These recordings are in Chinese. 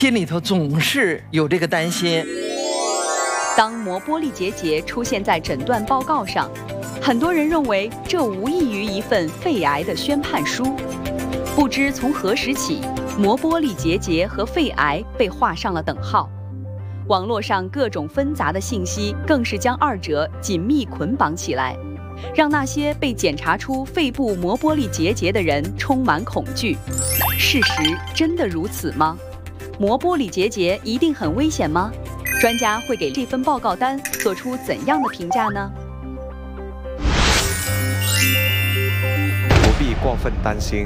心里头总是有这个担心。 当膜玻璃结节出现在诊断报告上，很多人认为这无异于一份肺癌的宣判书。不知从何时起，膜玻璃结节和肺癌被画上了等号。网络上各种纷杂的信息更是将二者紧密捆绑起来，让那些被检查出肺部膜玻璃结节的人充满恐惧。事实真的如此吗？膜玻璃结节一定很危险吗？专家会给这份报告单做出怎样的评价呢？ 不必过分担心。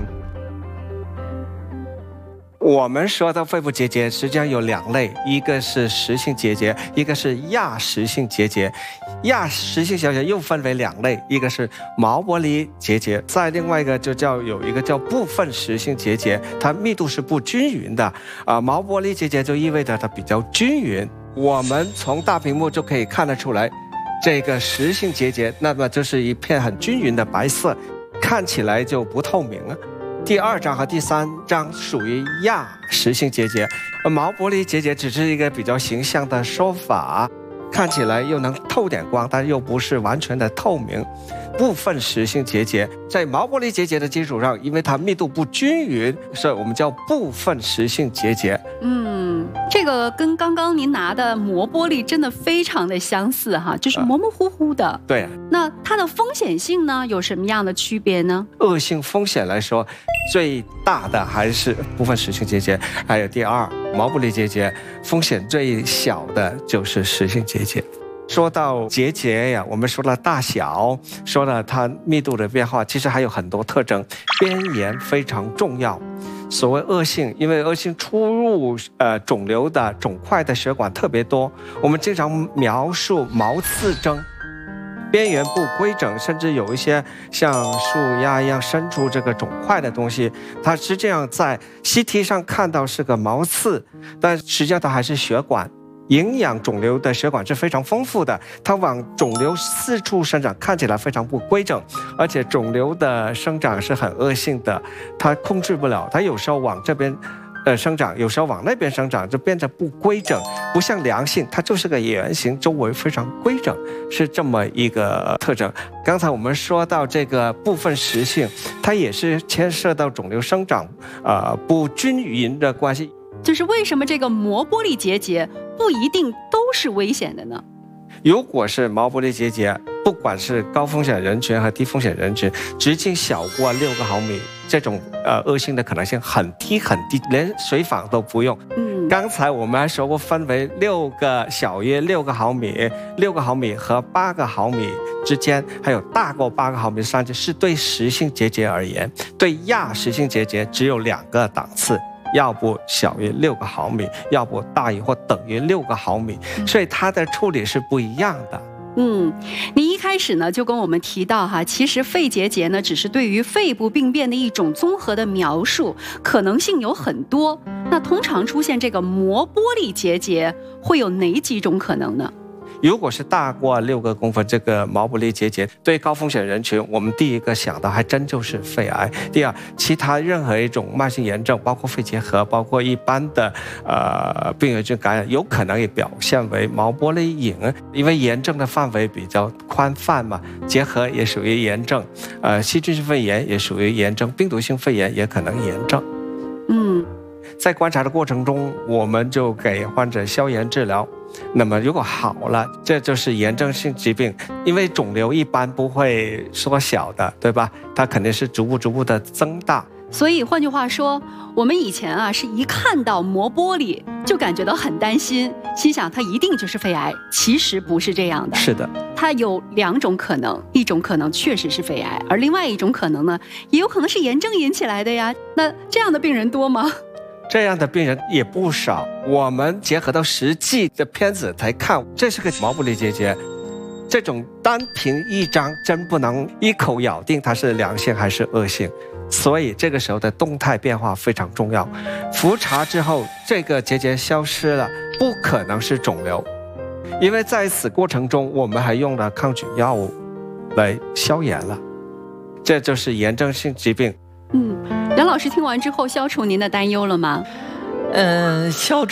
我们说的肺部结节实际上有两类，一个是实性结节，一个是亚实性结节。亚实性结节又分为两类，一个是毛玻璃结节，再另外一个有一个叫部分实性结节，它密度是不均匀的。毛玻璃结节就意味着它比较均匀。我们从大屏幕就可以看得出来，这个实性结节，那么就是一片很均匀的白色，看起来就不透明了。第2章和第3章属于亚实性结节，毛玻璃结节只是一个比较形象的说法，看起来又能透点光，但又不是完全的透明。部分实性结节在毛玻璃结节的基础上，因为它密度不均匀，所以我们叫部分实性结节。 这个跟刚刚您拿的膜玻璃真的非常的相似哈，就是模模糊糊的。 对。 那它的风险性呢，有什么样的区别呢？ 恶性风险来说，最大的还是部分实性结节，还有第2毛玻璃结节，风险最小的就是实性结节。说到结节呀，我们说了大小，说了它密度的变化，其实还有很多特征，边缘非常重要。所谓恶性，因为恶性出入肿瘤的肿块的血管特别多，我们经常描述毛刺征，边缘不规整，甚至有一些像树丫一样伸出这个肿块的东西，它实际上在 CT 上看到是个毛刺，但实际上它还是血管。营养肿瘤的血管是非常丰富的，它往肿瘤四处生长，看起来非常不规整，而且肿瘤的生长是很恶性的，它控制不了，它有时候往这边生长，有时候往那边生长，就变得不规整，不像良性，它就是个圆形，周围非常规整，是这么一个特征。刚才我们说到这个部分实性，它也是牵涉到肿瘤生长不均匀的关系。 就是为什么这个膜玻璃结节不一定都是危险的呢？ 如果是毛玻璃结节，不管是高风险人群和低风险人群，直径小过6个毫米，这种恶性的可能性很低很低，连随访都不用。刚才我们还说过，分为小约6个毫米、6个毫米和8个毫米之间，还有大过8个毫米上去，是对实性结节而言。对亚实性结节只有2个档次，要不小于6个毫米，要不大于或等于6个毫米，所以它的处理是不一样的。 您一开始呢就跟我们提到哈，其实肺结节呢只是对于肺部病变的一种综合的描述，可能性有很多。那通常出现这个膜玻璃结节会有哪几种可能呢？ 如果是大过6个公分，这个毛玻璃结节对高风险人群，我们第一个想到还真就是肺癌。第二，其他任何一种慢性炎症，包括肺结核，包括一般的病原菌感染，有可能也表现为毛玻璃瘾，因为炎症的范围比较宽泛嘛，结核也属于炎症，细菌性肺炎也属于炎症，病毒性肺炎也可能炎症。在观察的过程中，我们就给患者消炎治疗。那么如果好了，这就是炎症性疾病，因为肿瘤一般不会缩小的，对吧？它肯定是逐步的增大。 所以换句话说，我们以前是一看到膜玻璃就感觉到很担心，心想它一定就是肺癌，其实不是这样的。 是的， 它有2种可能，一种可能确实是肺癌，而另外一种可能呢，也有可能是炎症引起来的呀。那这样的病人多吗？ 这样的病人也不少，我们结合到实际的片子才看，这是个毛玻璃结节。这种单凭一张真不能一口咬定它是良性还是恶性，所以这个时候的动态变化非常重要。复查之后，这个结节消失了，不可能是肿瘤，因为在此过程中我们还用了抗菌药物来消炎了，这就是炎症性疾病。 梁老师听完之后消除您的担忧了吗？ 消除